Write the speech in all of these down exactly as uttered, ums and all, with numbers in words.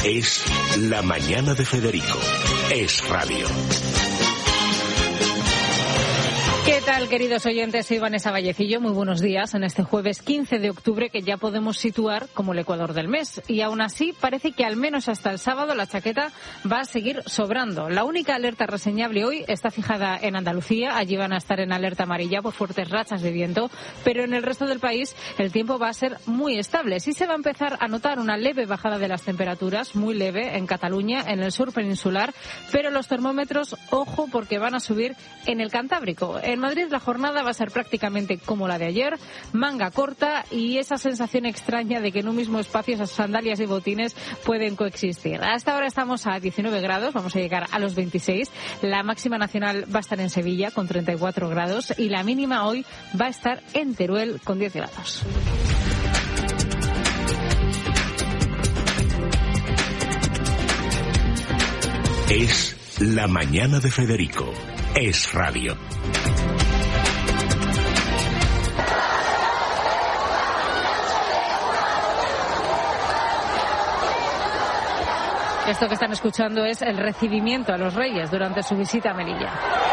Es La Mañana de Federico. Es radio. ¿Qué tal, queridos oyentes? Soy Vanessa Vallecillo. Muy buenos días en este jueves quince de octubre, que ya podemos situar como el Ecuador del mes. Y aún así, parece que al menos hasta el sábado la chaqueta va a seguir sobrando. La única alerta reseñable hoy está fijada en Andalucía. Allí van a estar en alerta amarilla por fuertes rachas de viento. Pero en el resto del país el tiempo va a ser muy estable. Sí se va a empezar a notar una leve bajada de las temperaturas, muy leve, en Cataluña, en el sur peninsular. Pero los termómetros, ojo, porque van a subir en el Cantábrico. En Madrid la jornada va a ser prácticamente como la de ayer, manga corta y esa sensación extraña de que en un mismo espacio esas sandalias y botines pueden coexistir. Hasta ahora estamos a diecinueve grados, vamos a llegar a los veintiséis. La máxima nacional va a estar en Sevilla con treinta y cuatro grados y la mínima hoy va a estar en Teruel con diez grados. Es La Mañana de Federico. Es radio. Esto que están escuchando es el recibimiento a los reyes durante su visita a Melilla.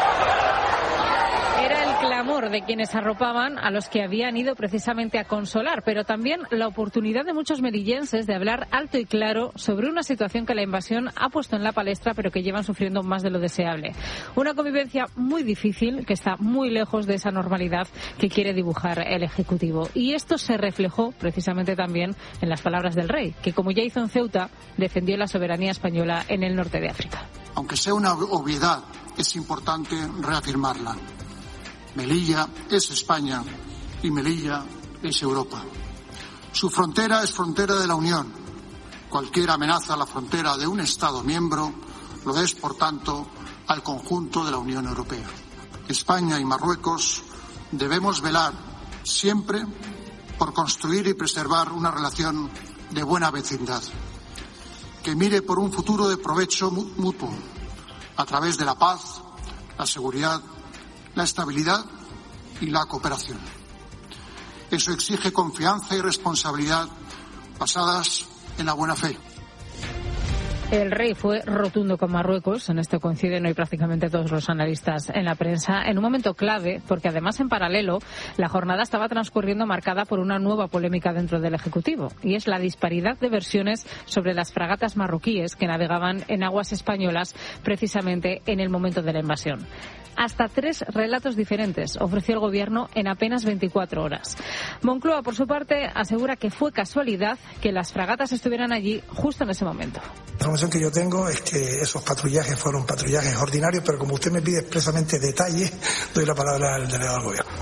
Era el clamor de quienes arropaban a los que habían ido precisamente a consolar, pero también la oportunidad de muchos melillenses de hablar alto y claro sobre una situación que la invasión ha puesto en la palestra, pero que llevan sufriendo más de lo deseable. Una convivencia muy difícil, que está muy lejos de esa normalidad que quiere dibujar el Ejecutivo. Y esto se reflejó precisamente también en las palabras del rey, que, como ya hizo en Ceuta, defendió la soberanía española en el norte de África. Aunque sea una obviedad, es importante reafirmarla. Melilla es España y Melilla es Europa. Su frontera es frontera de la Unión. Cualquier amenaza a la frontera de un Estado miembro lo es, por tanto, al conjunto de la Unión Europea. España y Marruecos debemos velar siempre por construir y preservar una relación de buena vecindad, que mire por un futuro de provecho mutuo, a través de la paz, la seguridad, la estabilidad y la cooperación. Eso exige confianza y responsabilidad basadas en la buena fe. El rey fue rotundo con Marruecos, en esto coinciden hoy prácticamente todos los analistas en la prensa, en un momento clave, porque además en paralelo la jornada estaba transcurriendo marcada por una nueva polémica dentro del Ejecutivo, y es la disparidad de versiones sobre las fragatas marroquíes que navegaban en aguas españolas precisamente en el momento de la invasión. Hasta tres relatos diferentes ofreció el Gobierno en apenas veinticuatro horas. Moncloa, por su parte, asegura que fue casualidad que las fragatas estuvieran allí justo en ese momento. La información que yo tengo es que esos patrullajes fueron patrullajes ordinarios, pero como usted me pide expresamente detalles, doy la palabra al delegado del Gobierno.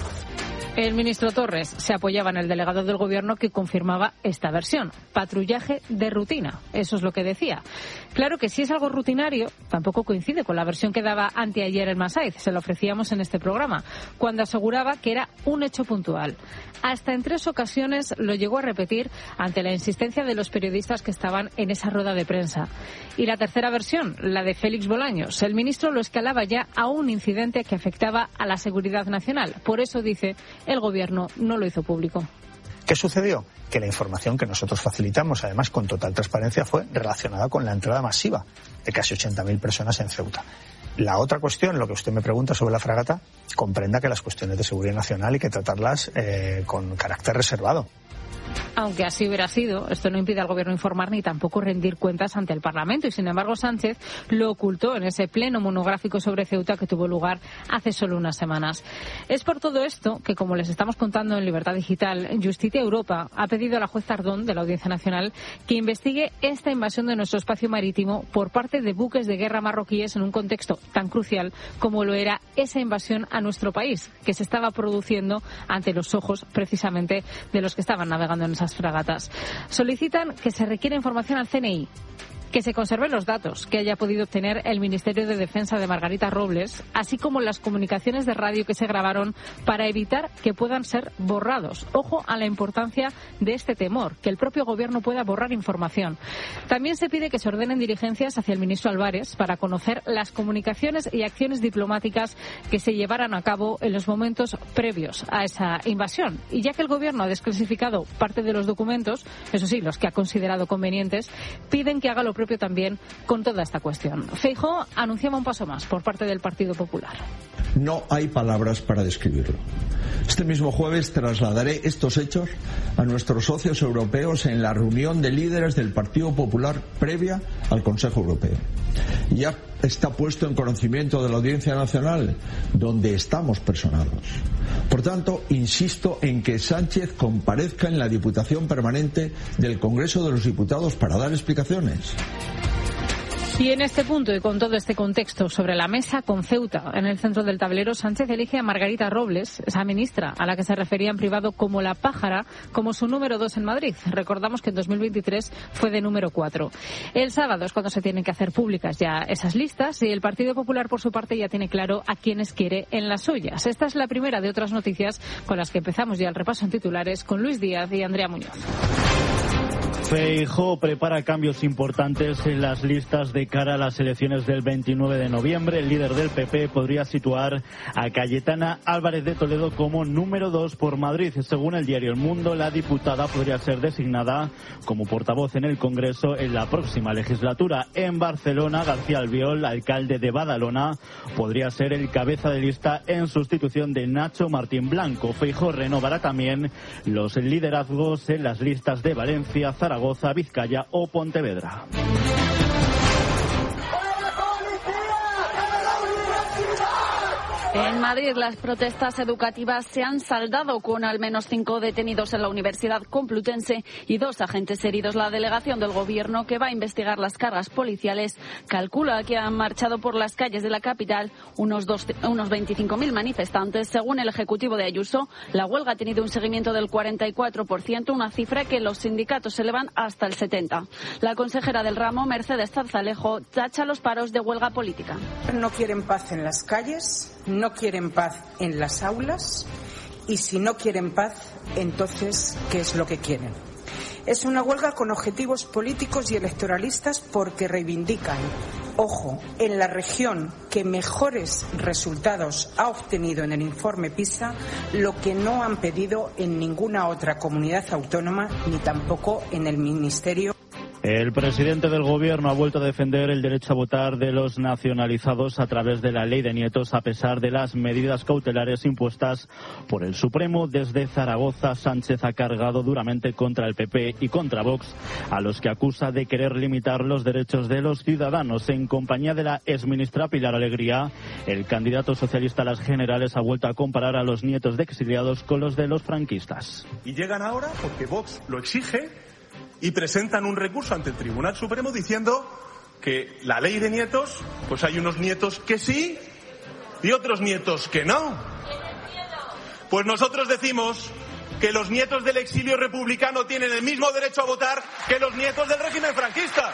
El ministro Torres se apoyaba en el delegado del Gobierno, que confirmaba esta versión. Patrullaje de rutina, eso es lo que decía. Claro que si es algo rutinario, tampoco coincide con la versión que daba anteayer el Masaiz, se la ofrecíamos en este programa, cuando aseguraba que era un hecho puntual. Hasta en tres ocasiones lo llegó a repetir ante la insistencia de los periodistas que estaban en esa rueda de prensa. Y la tercera versión, la de Félix Bolaños, el ministro lo escalaba ya a un incidente que afectaba a la seguridad nacional. Por eso, dice, el Gobierno no lo hizo público. ¿Qué sucedió? Que la información que nosotros facilitamos, además con total transparencia, fue relacionada con la entrada masiva de casi ochenta mil personas en Ceuta. La otra cuestión, lo que usted me pregunta sobre la fragata, comprenda que las cuestiones de seguridad nacional hay que tratarlas eh, con carácter reservado. Aunque así hubiera sido, esto no impide al Gobierno informar ni tampoco rendir cuentas ante el Parlamento, y sin embargo Sánchez lo ocultó en ese pleno monográfico sobre Ceuta que tuvo lugar hace solo unas semanas. Es por todo esto que, como les estamos contando en Libertad Digital, Justicia Europa ha pedido a la juez Tardón de la Audiencia Nacional que investigue esta invasión de nuestro espacio marítimo por parte de buques de guerra marroquíes en un contexto tan crucial como lo era esa invasión a nuestro país, que se estaba produciendo ante los ojos precisamente de los que estaban navegando en esas fragatas. Solicitan que se requiera información al C N I, que se conserven los datos que haya podido obtener el Ministerio de Defensa de Margarita Robles, así como las comunicaciones de radio que se grabaron, para evitar que puedan ser borrados. Ojo a la importancia de este temor, que el propio Gobierno pueda borrar información. También se pide que se ordenen diligencias hacia el ministro Álvarez para conocer las comunicaciones y acciones diplomáticas que se llevaran a cabo en los momentos previos a esa invasión. Y ya que el Gobierno ha desclasificado parte de los documentos, eso sí, los que ha considerado convenientes, piden que haga lo propio también con toda esta cuestión. Feijóo anunciaba un paso más por parte del Partido Popular. No hay palabras para describirlo. Este mismo jueves trasladaré estos hechos a nuestros socios europeos en la reunión de líderes del Partido Popular previa al Consejo Europeo. Ya está puesto en conocimiento de la Audiencia Nacional, donde estamos personados. Por tanto, insisto en que Sánchez comparezca en la Diputación Permanente del Congreso de los Diputados para dar explicaciones. Y en este punto y con todo este contexto sobre la mesa, con Ceuta en el centro del tablero, Sánchez elige a Margarita Robles, esa ministra a la que se refería en privado como la pájara, como su número dos en Madrid. Recordamos que en dos mil veintitrés fue de número cuatro. El sábado es cuando se tienen que hacer públicas ya esas listas y el Partido Popular, por su parte, ya tiene claro a quiénes quiere en las suyas. Esta es la primera de otras noticias con las que empezamos ya el repaso en titulares con Luis Díaz y Andrea Muñoz. Feijóo prepara cambios importantes en las listas de cara a las elecciones del veintinueve de noviembre. El líder del P P podría situar a Cayetana Álvarez de Toledo como número dos por Madrid. Según el diario El Mundo, la diputada podría ser designada como portavoz en el Congreso en la próxima legislatura. En Barcelona, García Albiol, alcalde de Badalona, podría ser el cabeza de lista en sustitución de Nacho Martín Blanco. Feijóo renovará también los liderazgos en las listas de Valencia, Zaragoza, Vizcaya o Pontevedra. En Madrid, las protestas educativas se han saldado con al menos cinco detenidos en la Universidad Complutense y dos agentes heridos. La delegación del Gobierno, que va a investigar las cargas policiales, calcula que han marchado por las calles de la capital unos, dos, unos veinticinco mil manifestantes. Según el Ejecutivo de Ayuso, la huelga ha tenido un seguimiento del cuarenta y cuatro por ciento, una cifra que los sindicatos elevan hasta el setenta por ciento. La consejera del ramo, Mercedes Zarzalejo, tacha los paros de huelga política. No quieren paz en las calles, no quieren paz en las aulas y si no quieren paz, entonces, ¿qué es lo que quieren? Es una huelga con objetivos políticos y electoralistas porque reivindican, ojo, en la región que mejores resultados ha obtenido en el informe PISA, lo que no han pedido en ninguna otra comunidad autónoma ni tampoco en el Ministerio. El presidente del Gobierno ha vuelto a defender el derecho a votar de los nacionalizados a través de la ley de nietos, a pesar de las medidas cautelares impuestas por el Supremo. Desde Zaragoza, Sánchez ha cargado duramente contra el P P y contra Vox, a los que acusa de querer limitar los derechos de los ciudadanos. En compañía de la exministra Pilar Alegría, el candidato socialista a las generales ha vuelto a comparar a los nietos de exiliados con los de los franquistas. Y llegan ahora porque Vox lo exige y presentan un recurso ante el Tribunal Supremo diciendo que la ley de nietos, pues hay unos nietos que sí y otros nietos que no. Pues nosotros decimos que los nietos del exilio republicano tienen el mismo derecho a votar que los nietos del régimen franquista.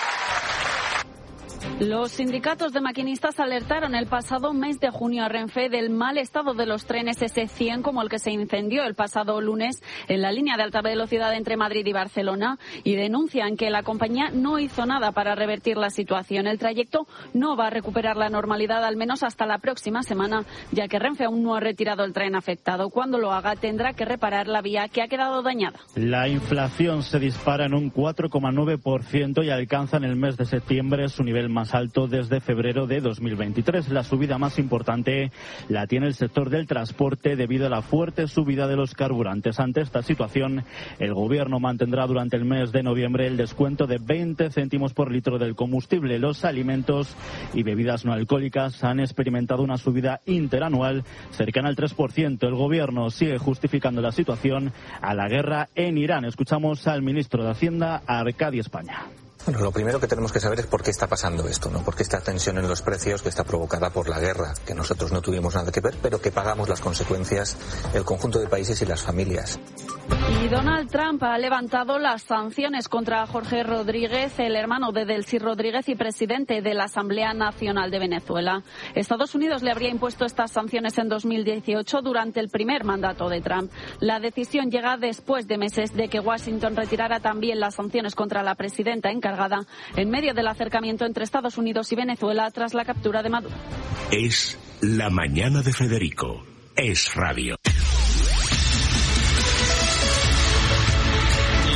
Los sindicatos de maquinistas alertaron el pasado mes de junio a Renfe del mal estado de los trenes ese cien, como el que se incendió el pasado lunes en la línea de alta velocidad entre Madrid y Barcelona, y denuncian que la compañía no hizo nada para revertir la situación. El trayecto no va a recuperar la normalidad al menos hasta la próxima semana, ya que Renfe aún no ha retirado el tren afectado. Cuando lo haga, tendrá que reparar la vía que ha quedado dañada. La inflación se dispara en un cuatro coma nueve por ciento y alcanza en el mes de septiembre su nivel más alto desde febrero de dos mil veintitrés. La subida más importante la tiene el sector del transporte debido a la fuerte subida de los carburantes. Ante esta situación, el Gobierno mantendrá durante el mes de noviembre el descuento de veinte céntimos por litro del combustible. Los alimentos y bebidas no alcohólicas han experimentado una subida interanual cercana al tres por ciento. El Gobierno sigue justificando la situación a la guerra en Irán. Escuchamos al ministro de Hacienda, Arcadi España. Bueno, lo primero que tenemos que saber es por qué está pasando esto, ¿no? Por qué esta tensión en los precios que está provocada por la guerra, que nosotros no tuvimos nada que ver, pero que pagamos las consecuencias el conjunto de países y las familias. Y Donald Trump ha levantado las sanciones contra Jorge Rodríguez, el hermano de Delcy Rodríguez y presidente de la Asamblea Nacional de Venezuela. Estados Unidos le habría impuesto estas sanciones en dos mil dieciocho durante el primer mandato de Trump. La decisión llega después de meses de que Washington retirara también las sanciones contra la presidenta encargada en medio del acercamiento entre Estados Unidos y Venezuela tras la captura de Maduro. Es la mañana de Federico. Es radio.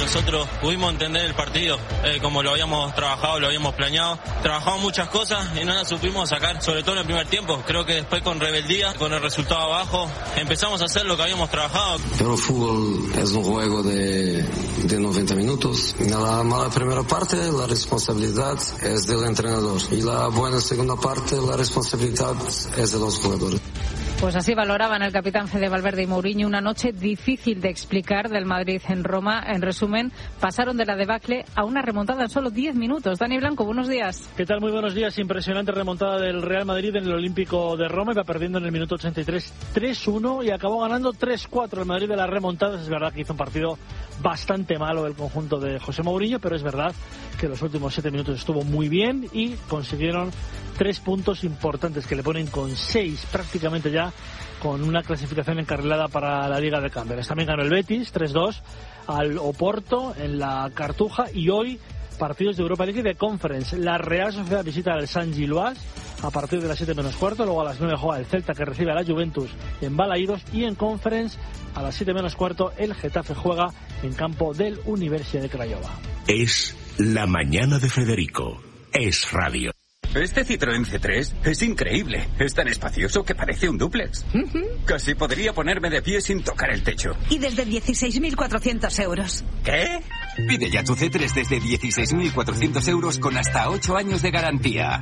nosotros pudimos entender el partido eh, como lo habíamos trabajado, lo habíamos planeado. Trabajamos muchas cosas y no las supimos sacar, sobre todo en el primer tiempo. Creo que después con rebeldía, con el resultado abajo, empezamos a hacer lo que habíamos trabajado. Pero el fútbol es un juego de, de noventa minutos. En la mala primera parte la responsabilidad es del entrenador y la buena segunda parte la responsabilidad es de los jugadores. Pues así valoraban el capitán Fede Valverde y Mourinho una noche difícil de explicar del Madrid en Roma. En resumen, pasaron de la debacle a una remontada en solo diez minutos. Dani Blanco, buenos días. ¿Qué tal? Muy buenos días. Impresionante remontada del Real Madrid en el Olímpico de Roma. Iba perdiendo en el minuto ochenta y tres tres uno y acabó ganando tres cuatro el Madrid de las remontadas. Es verdad que hizo un partido bastante malo el conjunto de José Mourinho, pero es verdad que los últimos siete minutos estuvo muy bien y consiguieron tres puntos importantes que le ponen con seis prácticamente ya, con una clasificación encarrilada para la Liga de Campeones. También ganó el Betis tres dos al Oporto en la Cartuja, y hoy partidos de Europa League y de Conference. La Real Sociedad visita al San Gilloise a partir de las siete menos cuarto, luego a las nueve juega el Celta, que recibe a la Juventus en Balaídos, y en Conference a las siete menos cuarto el Getafe juega en campo del Universidad de Craiova. Es la mañana de Federico. Es radio. Este Citroën C tres es increíble. Es tan espacioso que parece un dúplex. Uh-huh. Casi podría ponerme de pie sin tocar el techo. Y desde dieciséis mil cuatrocientos euros. ¿Qué? Pide ya tu C tres desde dieciséis mil cuatrocientos euros con hasta ocho años de garantía.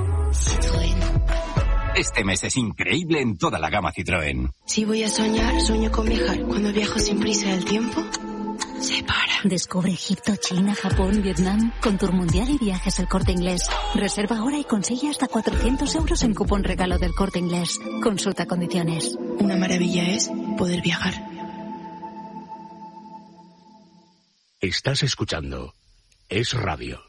Citroën. Este mes es increíble en toda la gama Citroën. Si voy a soñar, sueño con viajar. Cuando viajo sin prisa del tiempo, se para. Descubre Egipto, China, Japón, Vietnam con Tour Mundial y Viajes El Corte Inglés. Reserva ahora y consigue hasta cuatrocientos euros en cupón regalo del Corte Inglés. Consulta condiciones. Una maravilla es poder viajar. Estás escuchando Es Radio.